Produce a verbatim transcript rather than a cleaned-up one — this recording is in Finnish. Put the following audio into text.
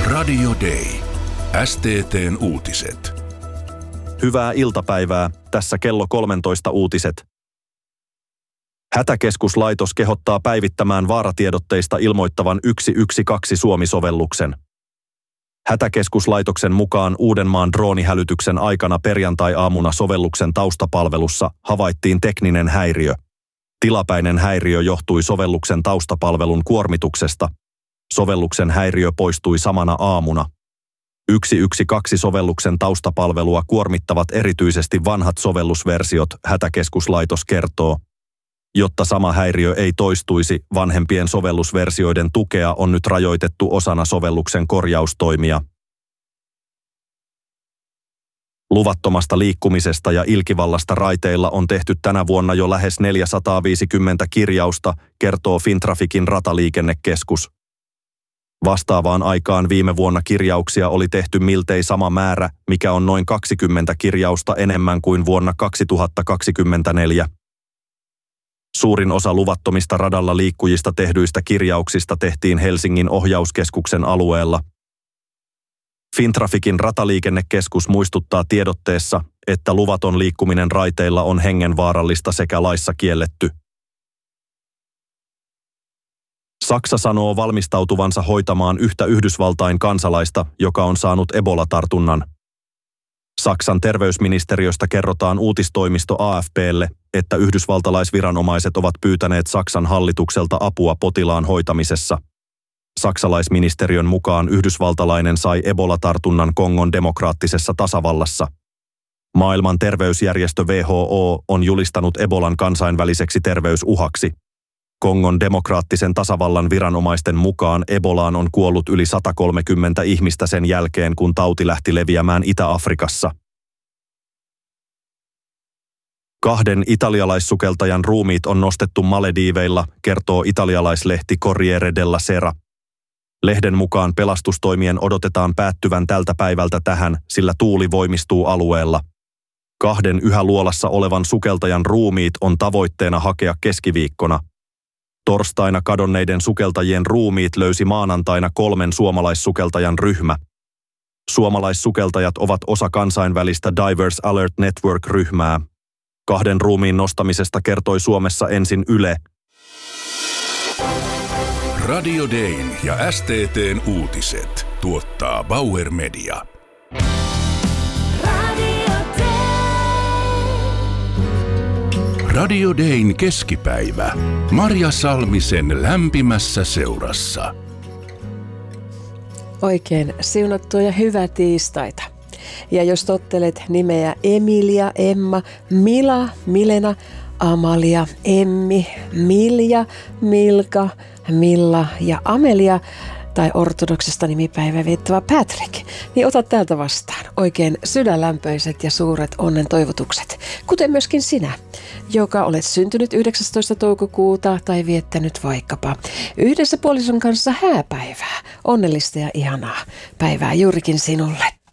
Radio Day. S T T:n uutiset. Hyvää iltapäivää, tässä kello kolmetoista uutiset. Hätäkeskuslaitos kehottaa päivittämään vaaratiedotteista ilmoittavan yksi yksi kaksi Suomi-sovelluksen. Hätäkeskuslaitoksen mukaan Uudenmaan droonihälytyksen aikana perjantai-aamuna sovelluksen taustapalvelussa havaittiin tekninen häiriö. Tilapäinen häiriö johtui sovelluksen taustapalvelun kuormituksesta. Sovelluksen häiriö poistui samana aamuna. yksi yksi kaksi sovelluksen taustapalvelua kuormittavat erityisesti vanhat sovellusversiot, hätäkeskuslaitos kertoo. Jotta sama häiriö ei toistuisi, vanhempien sovellusversioiden tukea on nyt rajoitettu osana sovelluksen korjaustoimia. Luvattomasta liikkumisesta ja ilkivallasta raiteilla on tehty tänä vuonna jo lähes neljäsataaviisikymmentä kirjausta, kertoo Fintraficin rataliikennekeskus. Vastaavaan aikaan viime vuonna kirjauksia oli tehty miltei sama määrä, mikä on noin kaksikymmentä kirjausta enemmän kuin vuonna kaksituhattakaksikymmentäneljä. Suurin osa luvattomista radalla liikkujista tehdyistä kirjauksista tehtiin Helsingin ohjauskeskuksen alueella. Fintraficin rataliikennekeskus muistuttaa tiedotteessa, että luvaton liikkuminen raiteilla on hengenvaarallista sekä laissa kielletty. Saksa sanoo valmistautuvansa hoitamaan yhtä Yhdysvaltain kansalaista, joka on saanut Ebola-tartunnan. Saksan terveysministeriöstä kerrotaan uutistoimisto A F P:lle, että yhdysvaltalaisviranomaiset ovat pyytäneet Saksan hallitukselta apua potilaan hoitamisessa. Saksalaisministeriön mukaan yhdysvaltalainen sai Ebola-tartunnan Kongon demokraattisessa tasavallassa. Maailman terveysjärjestö W H O on julistanut Ebolan kansainväliseksi terveysuhaksi. Kongon demokraattisen tasavallan viranomaisten mukaan Ebolaan on kuollut yli sata kolmekymmentä ihmistä sen jälkeen, kun tauti lähti leviämään Itä-Afrikassa. Kahden italialaissukeltajan ruumiit on nostettu Malediiveilla, kertoo italialaislehti Corriere della Sera. Lehden mukaan pelastustoimien odotetaan päättyvän tältä päivältä tähän, sillä tuuli voimistuu alueella. Kahden yhä luolassa olevan sukeltajan ruumiit on tavoitteena hakea keskiviikkona. Torstaina kadonneiden sukeltajien ruumiit löysi maanantaina kolmen suomalaissukeltajan ryhmä. Suomalaissukeltajat ovat osa kansainvälistä Divers Alert Network-ryhmää. Kahden ruumiin nostamisesta kertoi Suomessa ensin Yle. Radio Dayn ja S T T:n uutiset tuottaa Bauer Media. Radio Dayn keskipäivä. Marja Salmisen lämpimässä seurassa. Oikein siunattua ja hyvää tiistaita. Ja jos tottelet nimeä Emilia, Emma, Mila, Milena, Amalia, Emmi, Milja, Milka, Milla ja Amelia tai ortodoksista nimipäivää viettävä Patrick, niin ota täältä vastaan oikein sydänlämpöiset ja suuret onnen toivotukset, kuten myöskin sinä, joka olet syntynyt yhdeksästoista toukokuuta tai viettänyt vaikkapa yhdessä puolison kanssa hääpäivää. Onnellista ja ihanaa päivää juurikin sinulle.